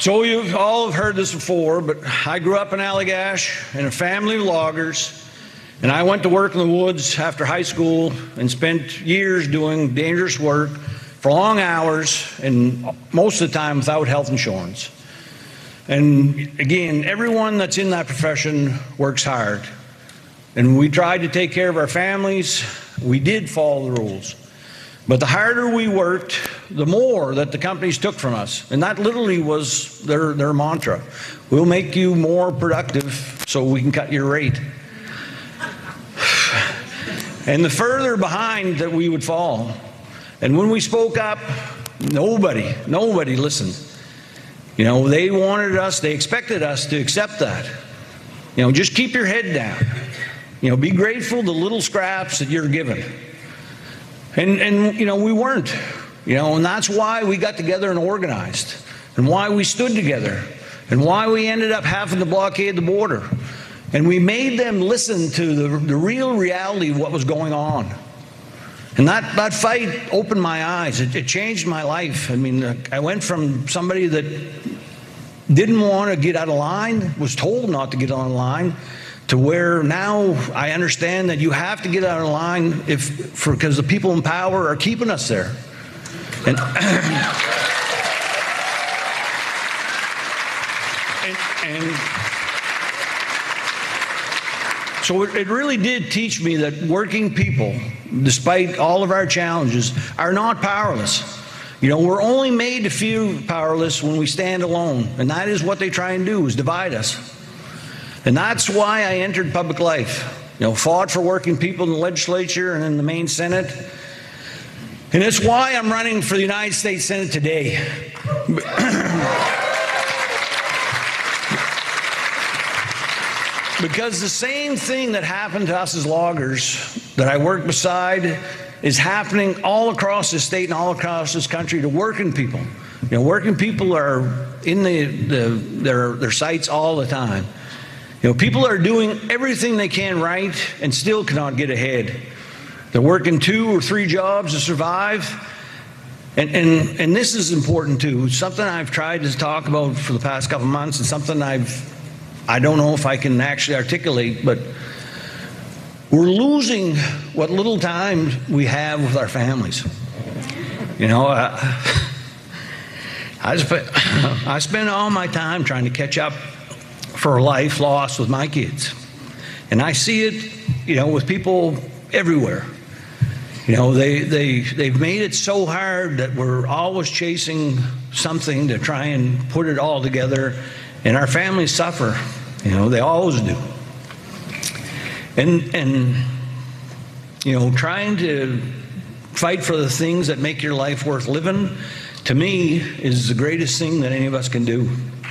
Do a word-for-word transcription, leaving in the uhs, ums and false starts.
So you all have heard this before, but I grew up in Allagash in a family of loggers, and I went to work in the woods after high school and spent years doing dangerous work for long hours and most of the time without health insurance. And again, everyone that's in that profession works hard. And we tried to take care of our families. We did follow the rules. But the harder we worked, the more that the companies took from us. And that literally was their, their mantra. We'll make you more productive so we can cut your rate. And the further behind that we would fall. And when we spoke up, nobody, nobody listened. You know, they wanted us, they expected us to accept that. You know, just keep your head down. You know, be grateful the little scraps that you're given. And, and, you know, we weren't, you know, and that's why we got together and organized, and why we stood together, and why we ended up having to blockade the border. And we made them listen to the, the real reality of what was going on. And that, that fight opened my eyes. It, it changed my life. I mean, I went from somebody that didn't want to get out of line, was told not to get on the line, to where now I understand that you have to get out of line if, for, because the people in power are keeping us there. And, and, and so it, it really did teach me that working people, despite all of our challenges, are not powerless. You know, we're only made to feel powerless when we stand alone, and that is what they try and do, is divide us. And that's why I entered public life. You know, fought for working people in the legislature and in the Maine Senate. And it's why I'm running for the United States Senate today. Because the same thing that happened to us as loggers that I work beside is happening all across the state and all across this country to working people. You know, working people are in the, the, their, their sites all the time. You know, people are doing everything they can right and still cannot get ahead. They're working two or three jobs to survive. And, and, and this is important too. Something I've tried to talk about for the past couple months, and something I've, I don't know if I can actually articulate, but we're losing what little time we have with our families. You know, uh, I, spend, I spend all my time trying to catch up for a life lost with my kids. And I see it, you know, with people everywhere. You know, they, they, they've made it so hard that we're always chasing something to try and put it all together, and our families suffer. You know, they always do. And, and you know, trying to fight for the things that make your life worth living, to me, is the greatest thing that any of us can do.